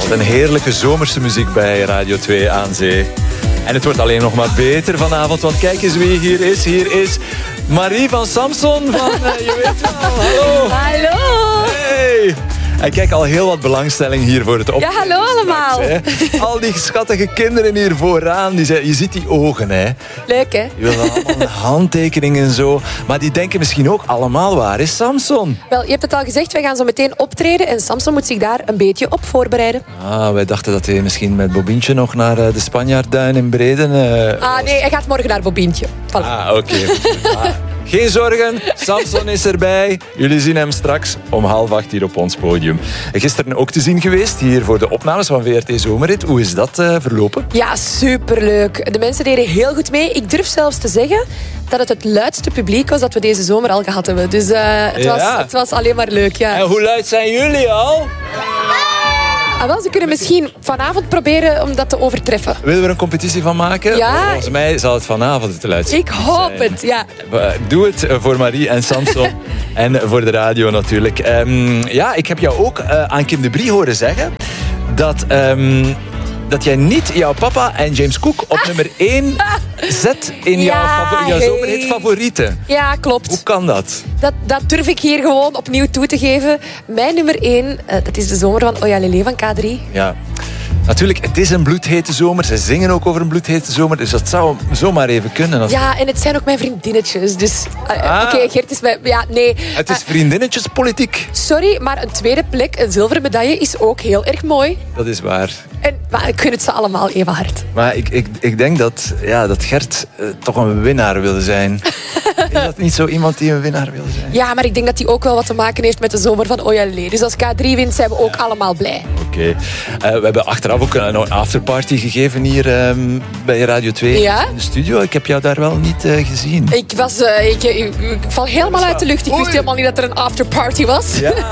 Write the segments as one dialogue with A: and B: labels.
A: Wat een heerlijke zomerse muziek bij Radio 2 aan zee. En het wordt alleen nog maar beter vanavond, want kijk eens wie hier is. Hier is Marie van Samson van Je weet wel. Hallo.
B: Hallo.
A: Hey. En kijk, al heel wat belangstelling hier voor het optreden.
B: Ja, hallo allemaal.
A: Straks, al die schattige kinderen hier vooraan, je ziet die ogen, hè.
B: Leuk, hè?
A: Die willen allemaal een handtekening en zo. Maar die denken misschien ook allemaal, waar is Samson?
B: Wel, je hebt het al gezegd, wij gaan zo meteen optreden en Samson moet zich daar een beetje op voorbereiden.
A: Wij dachten dat hij misschien met Bobientje nog naar de Spanjaardduin in Breden...
B: Nee, hij gaat morgen naar Bobientje. Voilà.
A: Oké. Geen zorgen, Samson is erbij. Jullie zien hem straks om 7:30 hier op ons podium. Gisteren ook te zien geweest, hier voor de opnames van VRT Zomerrit. Hoe is dat verlopen?
B: Ja, superleuk. De mensen deden heel goed mee. Ik durf zelfs te zeggen dat het luidste publiek was dat we deze zomer al gehad hebben. Dus het was alleen maar leuk, ja.
A: En hoe luid zijn jullie al?
B: Wel, ze kunnen misschien vanavond proberen om dat te overtreffen.
A: Willen we er een competitie van maken?
B: Ja.
A: Volgens mij zal het vanavond het luidste
B: Ik hoop
A: zijn.
B: het, ja.
A: Doe het voor Marie en Samson. En voor de radio natuurlijk. Ik heb jou ook aan Kim de Brie horen zeggen dat jij niet jouw papa en James Cook op nummer 1 zet in jouw zomerhit favorieten.
B: Ja, klopt.
A: Hoe kan dat?
B: Dat durf ik hier gewoon opnieuw toe te geven. Mijn nummer 1, dat is de zomer van Oja Lele van K3.
A: Ja. Natuurlijk, het is een bloedhete zomer. Ze zingen ook over een bloedhete zomer. Dus dat zou zomaar even kunnen.
B: Ja, en het zijn ook mijn vriendinnetjes. Dus, Oké, Gert is bij... Ja, nee.
A: Het is vriendinnetjespolitiek.
B: Sorry, maar een tweede plek, een zilveren medaille, is ook heel erg mooi.
A: Dat is waar.
B: Maar ik gun het ze allemaal even hard.
A: Maar ik denk dat Gert toch een winnaar wil zijn. Is dat niet zo iemand die een winnaar wil zijn?
B: Ja, maar ik denk dat die ook wel wat te maken heeft met de zomer van Oja Lele. Dus als K3 wint, zijn we ook allemaal blij.
A: Oké. We hebben achteraf ook een afterparty gegeven hier bij Radio 2 in de studio. Ik heb jou daar wel niet gezien.
B: Ik val helemaal uit de lucht. Ik wist helemaal niet dat er een afterparty was.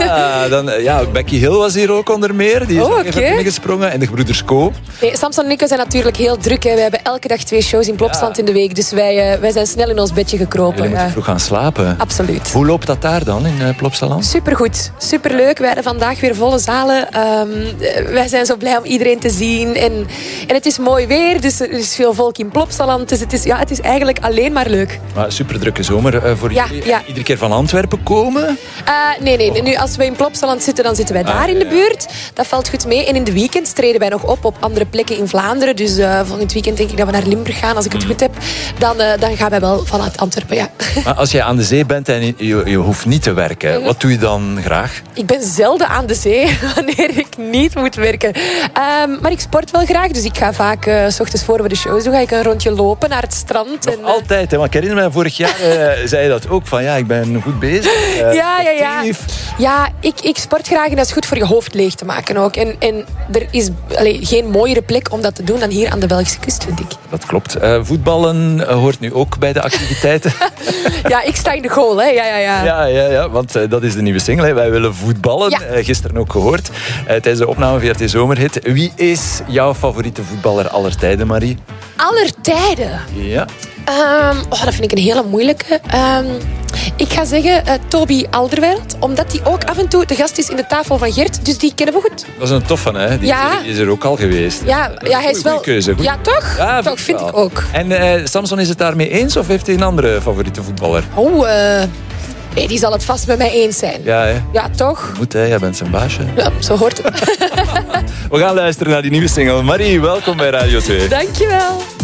A: Becky Hill was hier ook onder meer. Die is nog even binnengesprongen. En de gebroeders Co.
B: Nee, Samson en ik zijn natuurlijk heel druk. Hè. We hebben elke dag 2 shows in Plopsaland in de week. Dus wij zijn snel in ons bedje gekropen.
A: Jullie moeten vroeg gaan slapen.
B: Absoluut.
A: Hoe loopt dat daar dan in Plopsaland?
B: Supergoed. Superleuk. Wij hadden vandaag weer volle zalen. Wij zijn zo blij om iedereen te zien. En het is mooi weer. Dus er is veel volk in Plopsaland. Dus het is eigenlijk alleen maar leuk.
A: Maar super drukke zomer voor jullie.
B: Ja.
A: Iedere keer van Antwerpen komen?
B: Nee. Nu, als we in Plopsaland zitten, dan zitten wij daar in de buurt. Dat valt goed mee. En in de weekends treden wij nog op andere plekken in Vlaanderen. Dus volgend weekend denk ik dat we naar Limburg gaan, als ik het goed heb. Dan gaan wij wel vanuit Antwerpen, ja.
A: Maar als je aan de zee bent en je hoeft niet te werken, wat doe je dan graag?
B: Ik ben zelden aan de zee wanneer ik niet moet werken. Maar ik sport wel graag, dus ik ga vaak 's ochtends voor we de shows doen, ga ik een rondje lopen naar het strand.
A: Nog altijd, hè? Want ik herinner me, vorig jaar zei je dat ook, van ik ben goed bezig.
B: Ja. Ja, ik sport graag en dat is goed voor je hoofd leeg te maken ook. En er is geen mooiere plek om dat te doen dan hier aan de Belgische kust, vind ik.
A: Dat klopt. Voetballen hoort nu ook bij de activiteiten.
B: Ja, ik sta in de goal, hè.
A: Ja, want dat is de nieuwe single. Hè. Wij willen voetballen. Ja. Gisteren ook gehoord. Tijdens de opname VRT Zomerhit. Wie is jouw favoriete voetballer aller tijden, Marie?
B: Aller tijden?
A: Ja.
B: Dat vind ik een hele moeilijke. Ik ga zeggen Toby Alderweireld, omdat hij ook af en toe de gast is in de tafel van Gert. Dus die kennen we goed.
A: Dat is een toffe, hè? Die is er ook al geweest.
B: Ja, hij is wel...
A: Goeie keuze.
B: Ja, toch?
A: Ja,
B: toch, vind ik ook.
A: En Samson is het daarmee eens of heeft hij een andere favoriete voetballer?
B: Nee, die zal het vast met mij eens zijn.
A: Ja, hè?
B: Ja, toch?
A: Moet, hè? Jij bent zijn baasje.
B: Ja, zo hoort het.
A: We gaan luisteren naar die nieuwe single. Marie, welkom bij Radio 2.
B: Dankjewel.